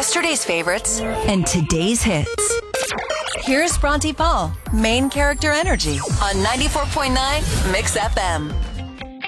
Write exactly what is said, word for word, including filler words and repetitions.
yesterday's favorites, and today's hits. Here's Bronte Paul, main character energy on ninety-four point nine Mix F M.